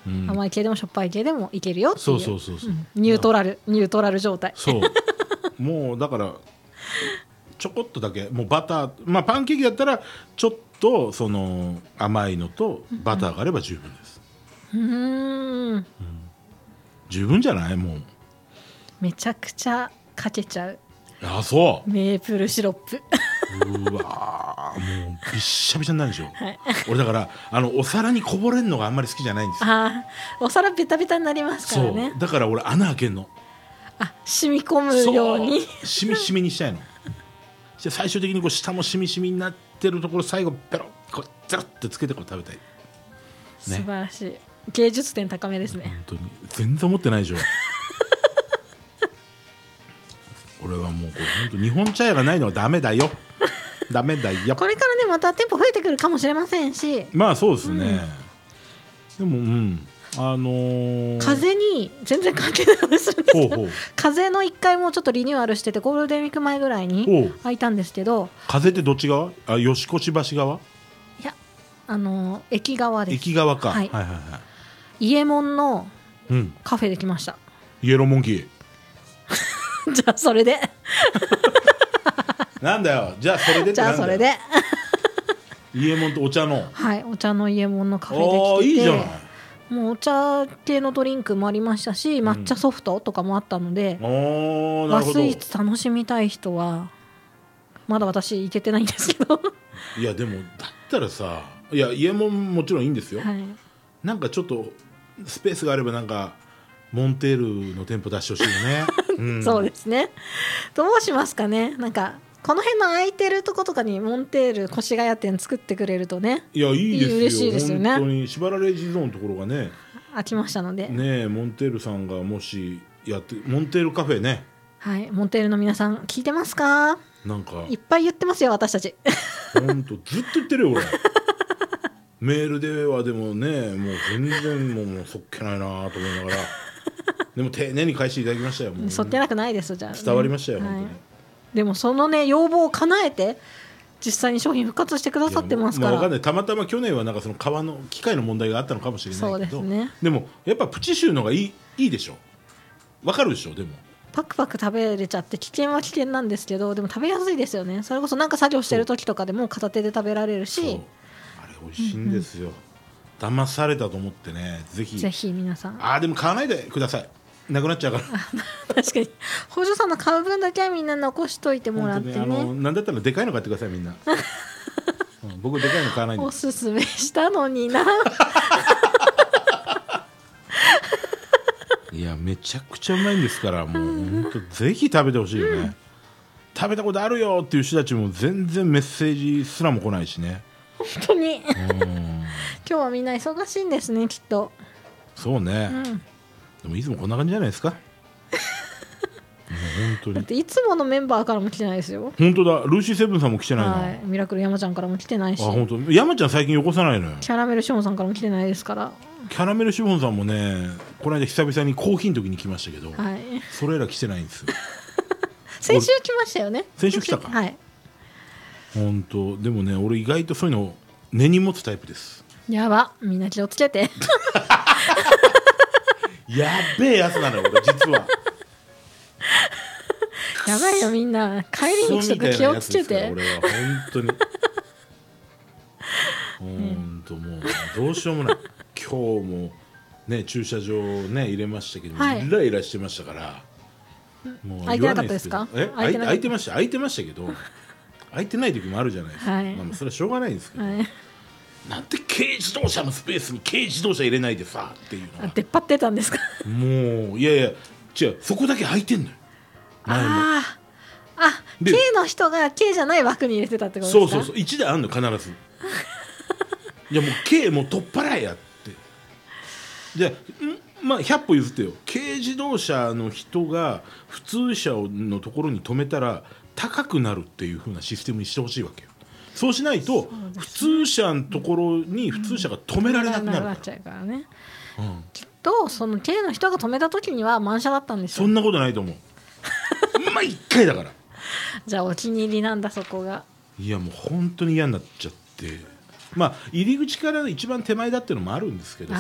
うん、甘い系でもしょっぱい系でもいけるよっていう、 そう、 ニュートラル状態。 そうもうだからちょこっとだけもうバター、まあ、パンケーキだったらちょっとその甘いのとバターがあれば十分です。十分じゃない？もうめちゃくちゃかけちゃう。 あ、そうメープルシロップうわもうびっしゃびしゃになるでしょ、 はい、 俺だからお皿にこぼれるのがあんまり好きじゃないんですよ。 お皿ベタベタになりますからね。 そうだから俺穴開けんの、 染み込むようにしみしみにしたいの最終的にこう下もしみしみになってるところ最後ペロッこうザラッとつけてこう食べたい、ね、 素晴らしい。芸術点高めですね。 本当に全然思ってないでしょ俺はもうこれ本当日本茶屋がないのはダメだよダメだよ。 これからねまた店舗増えてくるかもしれませんし、 まあそうですね、でも風に全然関係ない話するんですけど、風の1回もちょっとリニューアルしててゴールデンウィーク前ぐらいに開いたんですけど、 風ってどっち側？吉越橋側？ いや駅側です。 駅側か、 はいはいはいはい、伊右衛門のカフェで来ました、 イエローモンキーじゃあそれでなんだよじゃあそれでってじゃあそれで伊右衛門とお茶の、 はい、お茶の伊右衛門のカフェで来てて、 いいじゃない。 もうお茶系のドリンクもありましたし、抹茶ソフトとかもあったので、和スイーツ楽しみたい人はまだ私行けてないんですけどいやでもだったらさ、いや伊右衛門もちろんいいんですよ、 はい、 なんかちょっとスペースがあればなんかモンテールの店舗出してほしいよね、 そうですね。どうしますかね。なんかこの辺の空いてるとことかにモンテール越谷店作ってくれるとね、 いやいいですよ、 嬉しいですよね。 本当に縛られ地蔵のところがね開きましたのでね、モンテールさんがもしやってモンテールカフェね、 はい、モンテールの皆さん聞いてますか？ なんかいっぱい言ってますよ私たち本当ずっと言ってるよ俺メールではでもねもう全然もうそっけないなと思いながらでも丁寧に返していただきましたよ。もうそってなくないですじゃあ、ね、 伝わりましたよ、はい、本当に。 でもそのね要望を叶えて実際に商品復活してくださってますから、 わかんない、たまたま去年はなんかその革の機械の問題があったのかもしれないけど、 そうですね、 でもやっぱプチシューのがいいでしょ。わかるでしょ。でもパクパク食べれちゃって危険は危険なんですけど、でも食べやすいですよね。それこそなんか作業してる時とかでも片手で食べられるし、 あれ美味しいんですよ、騙されたと思ってね、ぜひ皆さんでも買わないでください、なくなっちゃうから確かに補助さんの買う分だけはみんな残しといてもらってね、 なんだったらでかいの買ってくださいみんな僕でかいの買わないんで。 おすすめしたのにないやめちゃくちゃうまいんですからもう本当ぜひ食べてほしいよね、食べたことあるよっていう人たちも全然メッセージすらも来ないしね、 本当に今日はみんな忙しいんですねきっと。 そうね、でもいつもこんな感じじゃないですかもう本当にだっていつものメンバーからも来てないですよ。 本当だ、ルーシーセブンさんも来てないな、 はい、ミラクル山ちゃんからも来てないし、 本当山ちゃん最近よこさないのよ。 キャラメルショーンさんからも来てないですから。 キャラメルシフォンさんもねこの間久々にコーヒーの時に来ましたけど、 はい、 それら来てないんですよ先週来ましたよね。 先週来たか、 はい、 本当でもね俺意外とそういうの根に持つタイプです。 やば、みんな気をつけてやっべえやつなのよ俺実はやばいよみんな帰り道とか気をつけて。 俺は本当に本当もうどうしようもない今日もね駐車場ね入れましたけど、イライラしてましたからもう空いてなかったですか？ 空いてましたけど空いてない時もあるじゃないですか、それはしょうがないんですけど、なんで軽自動車のスペースに軽自動車入れないでさっていうのは出っ張ってたんですか？ もういや違う、そこだけ空いてんのよ。 軽の人が軽じゃない枠に入れてたってことですか？ そう1台あんの必ずいやもう軽もう取っ払えやってじゃまあ100歩譲ってよ、軽自動車の人が普通車のところに止めたら高くなるっていう風なシステムにしてほしいわけよ。そうしないと普通車のところに普通車が止められなくなるから、 ちゃうからね、きっとその軽の人が止めた時には満車だったんですよ。 そんなことないと思うまあ1回だからじゃあお気に入りなんだそこが。 いやもう本当に嫌になっちゃって、まあ入り口から一番手前だっていうのもあるんですけど、